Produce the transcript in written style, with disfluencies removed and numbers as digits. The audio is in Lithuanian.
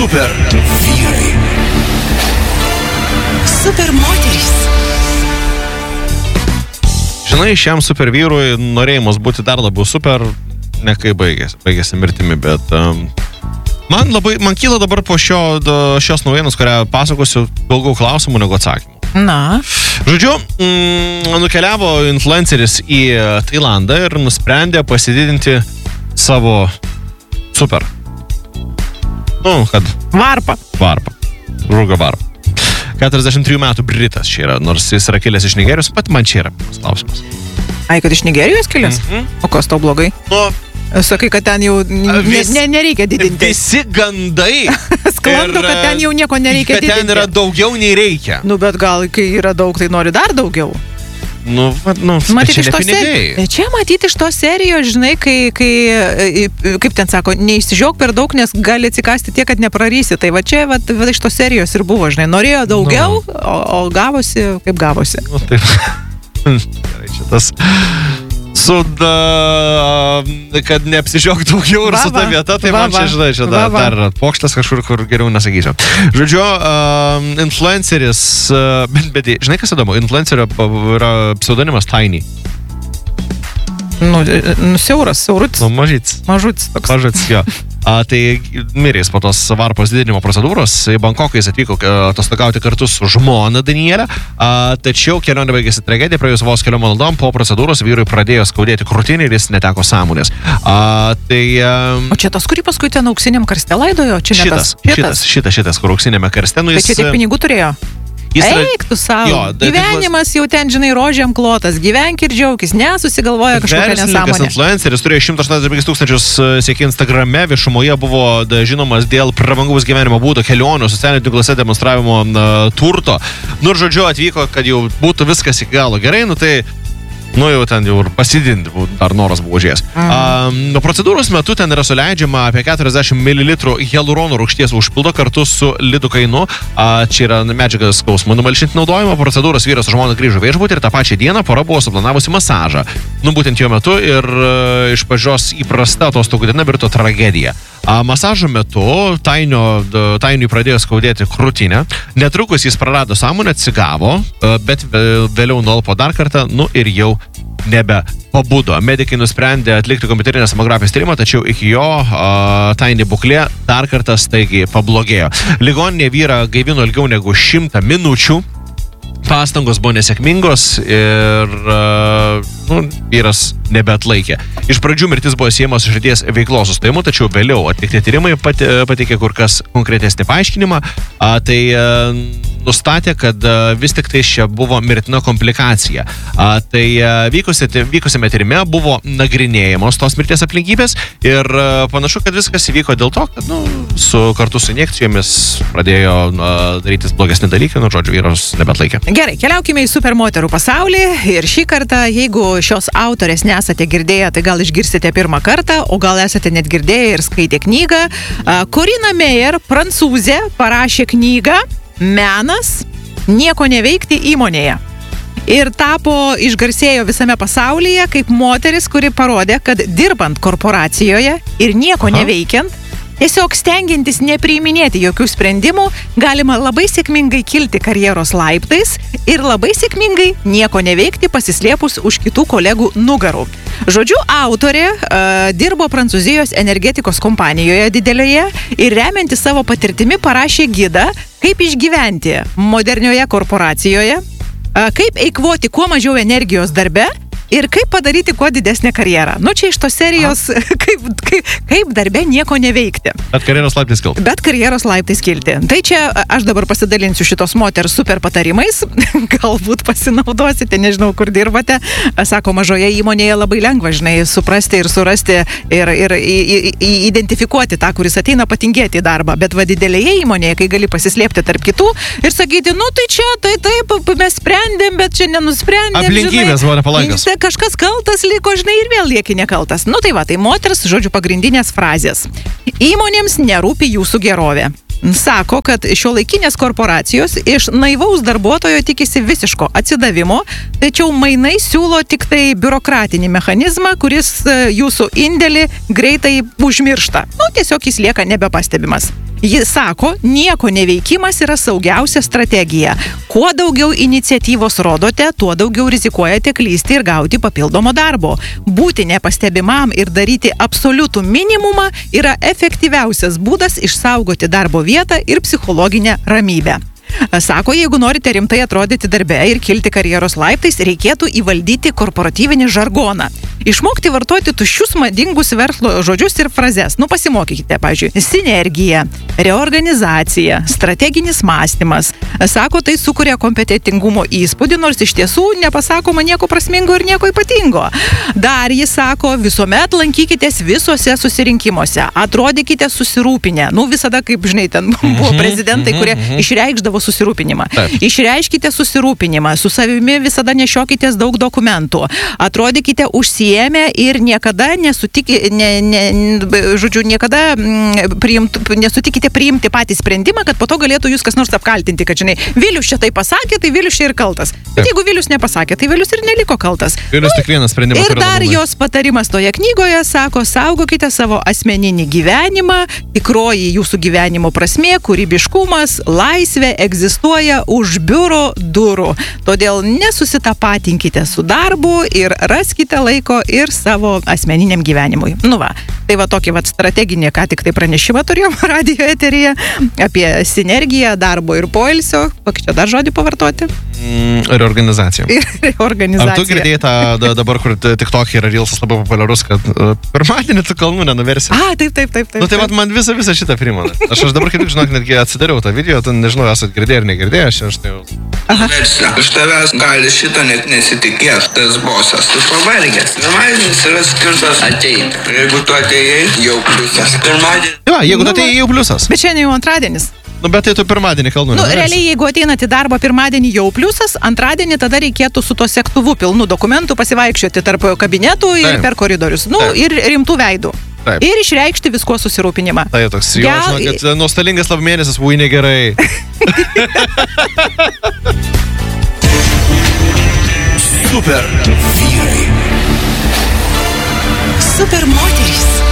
Super vyrai. Super moterys. Žinai, šiam super vyrui norėjimas būti dar labiau super, ne kai baigėsi mirtimi, bet man kyla dabar po šios naujienos, kurią pasakosiu, daugiau klausimų negu atsakymų. Na. Žodžiu, nukeliavo influenceris į Tailandą ir nusprendė pasididinti savo super. Varpą. Rūga varpą. 43 metų Britas čia yra, nors jis yra kilęs iš Nigerijos, pat man čia yra klausimas. Ai, kad iš Nigerijos kilęs? O kas tau blogai? Sakai, kad ten jau nereikia didinti. Visi gandai sklando, kad ten jau nieko nereikia didinti. Kad ten yra daugiau nei reikia. Bet gal, kai yra daug, tai nori dar daugiau. Matyti iš tos serijos. Čia matyti iš tos serijos, žinai, kai, kaip ten sako, neišsižiok per daug, nes gali atsikasti tiek, kad neprarysi. Tai va čia iš tos serijos ir buvo, žinai, norėjo daugiau, o gavosi, kaip gavosi. Taip. Gerai, čia tas kad neapsižiok daugiau ir su ta vieta, tai man čia, žinai, čia dar pokštas kažkur, kur geriau nesakysiu. Žodžiu, influenceris, bet žinai, kas įdomu, influencerio yra pseudonimas Tiny. Siaurutis. Mažutis. Mažutis, jo. Tai mirės po tos varpos didinimo procedūros. Į Bankoką jis atvyko atostogauti kartu su žmona Danielė. Tačiau kelionė baigėsi tragedija. Praėjus vos keliom valandom po procedūros vyrui pradėjo skaudėti krūtinį ir jis neteko sąmonės. O čia tas, kurį paskui ten auksiniam karste laidojo? Šitas, kur auksiniame karste. Tai čia tiek pinigų turėjo? Eik tu savo. Gyvenimas jau ten, žinai, rožėm klotas. Gyvenk ir džiaukis. Nesusigalvoja kažkokią nesąmonę. Verslininkas influenceris turėjo 185 000 sekėjų Instagrame. Viešumoje buvo žinomas dėl prabangaus gyvenimo būdo, kelionių, socialinių tinkluose demonstravimo turto. Ir žodžiu atvyko, kad jau būtų viskas iki galo gerai, tai jau ten jau ir pasidinti, dar noras buvo užėjęs. Procedūros metu ten yra suleidžiama apie 40 ml hialurono rūgšties užpildo kartu su lidokainu. Čia yra medžiaga skausmų numalšinti naudojimo. Procedūros vyras su žmona grįžo viešbutį ir tą pačią dieną pora buvo suplanavusi masažą. Būtent jo metu ir iš pradžios įprasta atostogų diena virto tragedija. Masažo metu Tainiui pradėjo skaudėti krūtinę. Netrukus jis prarado sąmonę, atsigavo, bet vėliau nualpo dar kartą, ir jau nebepabudo. Medikai nusprendė atlikti kompiuterinės tomografijos tyrimą, tačiau iki jo Taini būklė dar kartą staigiai pablogėjo. Ligoninė vyrą gaivino ilgiau negu 100 minučių. Pastangos buvo nesėkmingos ir vyras nebeatlaikė. Iš pradžių mirtis buvo siejama su širdies veiklos sustojimu, tačiau vėliau atlikti tyrimai pateikė kur kas konkretesnį paaiškinimą. Tai nustatė, kad vis tik tai čia buvo mirtina komplikacija. Tai vykusiame tyrime buvo nagrinėjamos tos mirties aplinkybės ir panašu, kad viskas įvyko dėl to, kad kartu su injekcijomis pradėjo darytis blogesni dalykai, žodžiu, vyras nebeatlaikė. Gerai, keliaukime į supermoterų pasaulį ir šį kartą, jeigu šios autorės nesate girdėję, tai gal išgirsite pirmą kartą, o gal esate net girdėję ir skaitę knygą. Corina Meyer, prancūzė, parašė knygą Menas nieko neveikti įmonėje. Ir išgarsėjo visame pasaulyje kaip moteris, kuri parodė, kad dirbant korporacijoje ir nieko neveikiant, tiesiog stengiantis nepriiminėti jokių sprendimų, galima labai sėkmingai kilti karjeros laiptais ir labai sėkmingai nieko neveikti pasislėpus už kitų kolegų nugarų. Žodžiu, autorė dirbo Prancūzijos energetikos kompanijoje didelėje ir remianti savo patirtimi parašė gidą, kaip išgyventi modernioje korporacijoje, kaip eikvoti kuo mažiau energijos darbe ir kaip padaryti kuo didesnę karjerą. Čia iš tos serijos, kaip darbe nieko neveikti. Bet karjeros laiptais kilti. Tai čia aš dabar pasidalinsiu šitos moters super patarimais. Galbūt pasinaudosite, nežinau, kur dirbate. Sako, mažoje įmonėje labai lengva, žinai, suprasti ir surasti ir identifikuoti tą, kuris ateina patingėti į darbą. Bet didelėje įmonėje, kai gali pasislėpti tarp kitų ir sakyti, tai čia, taip, mes sprendėm, bet čia nenusprendėm. Aplinkybės buvo nepalankios. Kažkas kaltas liko, žinai, ir vėl lieki nekaltas. Tai moters, žodžiu, pagrindinės frazės. Įmonėms nerūpi jūsų gerovė. Sako, kad šiuolaikinės korporacijos iš naivaus darbuotojo tikisi visiško atsidavimo, tačiau mainai siūlo tik tai biurokratinį mechanizmą, kuris jūsų indėlį greitai užmiršta. Tiesiog jis lieka nebepastebimas. Jis sako, nieko neveikimas yra saugiausia strategija. Kuo daugiau iniciatyvos rodote, tuo daugiau rizikuojate klysti ir gauti papildomo darbo. Būti nepastebimam ir daryti absoliutų minimumą yra efektyviausias būdas išsaugoti darbo vietą ir psichologinę ramybę. Sako, jeigu norite rimtai atrodyti darbe ir kilti karjeros laiptais, reikėtų įvaldyti korporatyvinį žargoną. Išmokti vartoti tuščius madingus verslo žodžius ir frazes. Pasimokykite, pavyzdžiui, sinergija, reorganizacija, strateginis mąstymas. Sako, tai sukuria kompetentingumo įspūdį, nors iš tiesų nepasakoma nieko prasmingo ir nieko ypatingo. Dar jis sako, visuomet lankykitės visuose susirinkimuose, atrodykite susirūpinę. Visada, kaip žinai, ten buvo prezidentai, kurie išreikšdavo susirūpinimą. Išreiškite susirūpinimą, su savimi visada nešiokitės daug dokumentų, atrodykite užsiėmę ir niekada nesutikite priimti patį sprendimą, kad po to galėtų jūs kas nors apkaltinti, kad žinai, Vilius čia tai pasakė, tai Vilius čia ir kaltas. Bet jeigu Vilius nepasakė, tai Vilius ir neliko kaltas. Vilius tik vienas sprendimas. Ir dar jos patarimas toje knygoje sako, saugokite savo asmeninį gyvenimą, tikroji jūsų gyvenimo prasmė, kūrybiškumas, laisvė egzistuoja už biuro durų. Todėl nesusitapatinkite su darbu ir raskite laiko ir savo asmeniniam gyvenimui. Tai tokį strateginį, ką tik tai pranešimą turėjom radijo eteryje apie sinergiją, darbo ir poilsio. Kokį čia dar žodį pavartoti? Reorganizacija. Reorganizacija. Ar tu girdėjai tą dabar, kur TikTok yra Reelsas labai populiarus, kad pirmadienį tu kalnų nenuversi? Taip. Tai man visą šitą primena. Aš dabar kaip tik, žinok, netgi atsidariau tą video, tu nežinau, esat girdėję ar negirdėję, aš tai jau... Verslą. Iš tavęs gali šito net nesitikės, tas bosas. Tu pavargęs. Pirmadienis yra skirtas ateiti. Jeigu tu atėjai, jau pliusas. Pirmadienis. Jeigu tu atėjai, jau pliusas. Bet šiandien jau antradienis. Bet tai tu pirmadienį kalnų neversi. Realiai, jeigu ateinate į darbą pirmadienį jau pliusas, antradienį tada reikėtų su to sektuvu pilnu dokumentų pasivaikščioti tarp kabinetų ir per koridorius. Ir rimtų veidų. Taip. Ir išreikšti visko susirūpinimą. Tai toks, žinau, kad nuostolingas labmėnesis, negerai. Super vyrai. Super moterys.